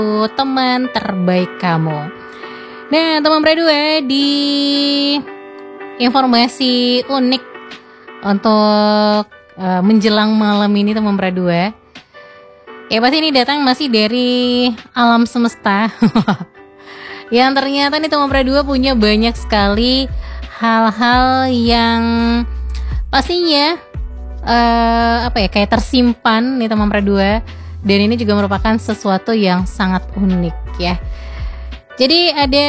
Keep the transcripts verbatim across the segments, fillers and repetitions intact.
teman terbaik kamu. Nah, teman berdua, di informasi unik untuk uh, menjelang malam ini teman berdua, ya pasti ini datang masih dari alam semesta. Yang ternyata nih teman berdua punya banyak sekali hal-hal yang pastinya uh, apa ya kayak tersimpan nih teman berdua. Dan ini juga merupakan sesuatu yang sangat unik ya. Jadi ada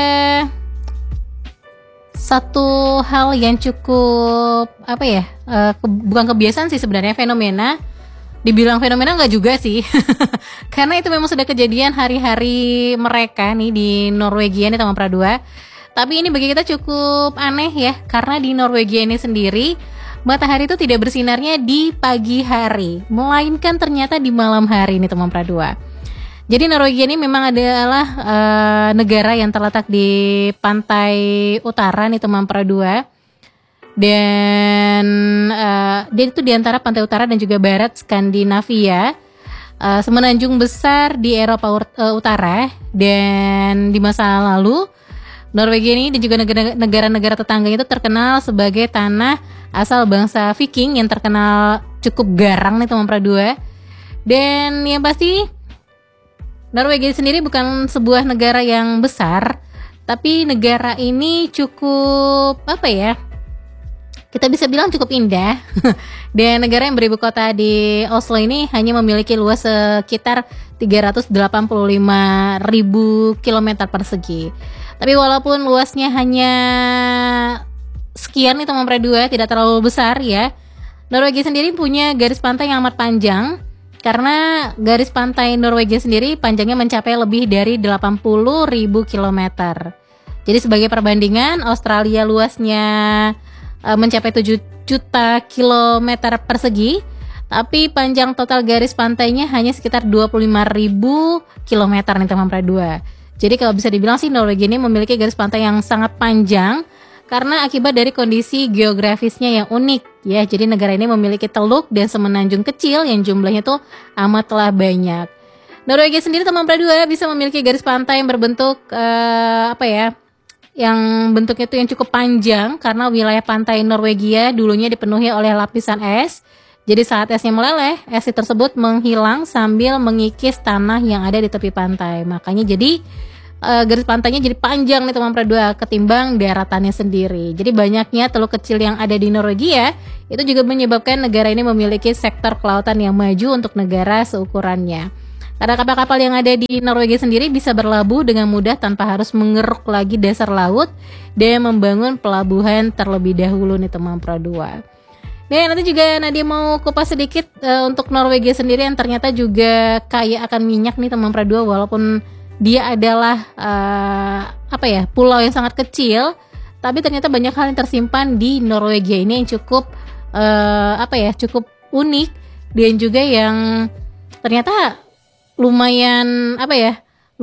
satu hal yang cukup apa ya, uh, ke, bukan kebiasaan sih sebenarnya, fenomena. Dibilang fenomena enggak juga sih. Karena itu memang sudah kejadian hari-hari mereka nih di Norwegia nih teman berdua. Tapi ini bagi kita cukup aneh ya, karena di Norwegia ini sendiri matahari itu tidak bersinarnya di pagi hari, melainkan ternyata di malam hari nih teman pradua. Jadi Norwegia ini memang adalah uh, negara yang terletak di pantai utara nih teman pradua. Dan uh, dia itu di antara pantai utara dan juga barat Skandinavia, uh, semenanjung besar di Eropa uh, Utara. Dan di masa lalu Norwegia ini dan juga negara-negara tetangganya itu terkenal sebagai tanah asal bangsa Viking yang terkenal cukup garang nih teman pradua. Dan yang pasti Norwegia sendiri bukan sebuah negara yang besar, tapi negara ini cukup apa ya, kita bisa bilang cukup indah. Dan negara yang beribu kota di Oslo ini hanya memiliki luas sekitar tiga ratus delapan puluh lima ribu kilometer persegi. Tapi walaupun luasnya hanya sekian nih teman pradua, tidak terlalu besar ya, Norwegia sendiri punya garis pantai yang amat panjang. Karena garis pantai Norwegia sendiri panjangnya mencapai lebih dari delapan puluh ribu kilometer. Jadi sebagai perbandingan, Australia luasnya uh, mencapai tujuh juta kilometer persegi, tapi panjang total garis pantainya hanya sekitar dua puluh lima ribu kilometer nih teman pradua. Jadi kalau bisa dibilang sih Norwegia ini memiliki garis pantai yang sangat panjang karena akibat dari kondisi geografisnya yang unik ya. Jadi negara ini memiliki teluk dan semenanjung kecil yang jumlahnya tuh amatlah banyak. Norwegia sendiri teman pradua bisa memiliki garis pantai yang berbentuk uh, apa ya, yang bentuknya tuh yang cukup panjang karena wilayah pantai Norwegia dulunya dipenuhi oleh lapisan es. Jadi saat esnya meleleh, es tersebut menghilang sambil mengikis tanah yang ada di tepi pantai. Makanya jadi uh, garis pantainya jadi panjang nih teman pradua ketimbang daratannya sendiri. Jadi banyaknya teluk kecil yang ada di Norwegia itu juga menyebabkan negara ini memiliki sektor kelautan yang maju untuk negara seukurannya. Karena kapal-kapal yang ada di Norwegia sendiri bisa berlabuh dengan mudah tanpa harus mengeruk lagi dasar laut dan membangun pelabuhan terlebih dahulu nih teman pradua. Dan nanti juga Nadia mau kupas sedikit uh, untuk Norwegia sendiri yang ternyata juga kaya akan minyak nih teman pradua, walaupun dia adalah uh, apa ya, pulau yang sangat kecil, tapi ternyata banyak hal yang tersimpan di Norwegia ini yang cukup uh, apa ya, cukup unik dan juga yang ternyata lumayan apa ya,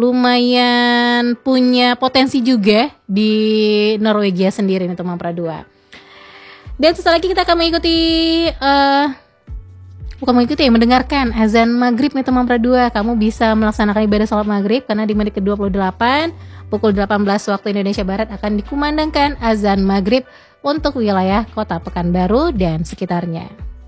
lumayan punya potensi juga di Norwegia sendiri nih teman pradua. Dan setelah lagi kita akan mengikuti uh, bukan mengikuti ya, mendengarkan azan maghrib nih teman pradua. Kamu bisa melaksanakan ibadah sholat maghrib karena di menit ke dua puluh delapan pukul delapan belas waktu Indonesia Barat akan dikumandangkan azan maghrib untuk wilayah Kota Pekanbaru dan sekitarnya.